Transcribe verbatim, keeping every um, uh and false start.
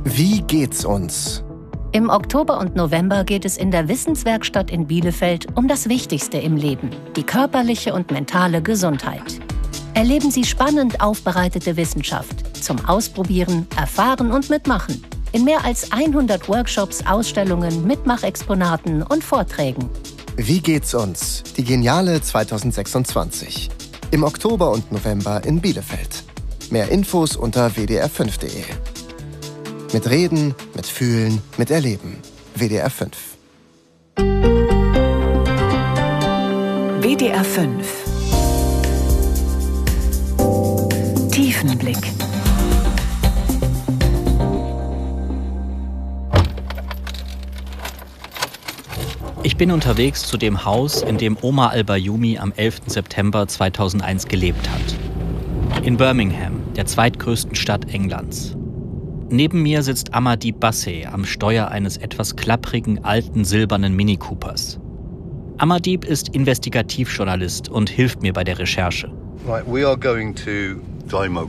Wie geht's uns? Im Oktober und November geht es in der Wissenswerkstatt in Bielefeld um das Wichtigste im Leben, die körperliche und mentale Gesundheit. Erleben Sie spannend aufbereitete Wissenschaft zum Ausprobieren, Erfahren und Mitmachen. In mehr als hundert Workshops, Ausstellungen, Mitmachexponaten und Vorträgen. Wie geht's uns? Die Geniale zweitausendsechsundzwanzig. Im Oktober und November in Bielefeld. Mehr Infos unter w d r fünf punkt d e. Mit Reden, mit Fühlen, mit Erleben. W D R fünf. W D R fünf. Tiefenblick. Ich bin unterwegs zu dem Haus, in dem Omar al-Bayoumi am elften September zweitausendeins gelebt hat. In Birmingham, der zweitgrößten Stadt Englands. Neben mir sitzt Amadib Bassey am Steuer eines etwas klapprigen, alten, silbernen Mini Coopers. Amadib ist Investigativjournalist und hilft mir bei der Recherche. Right, we are going to Daimo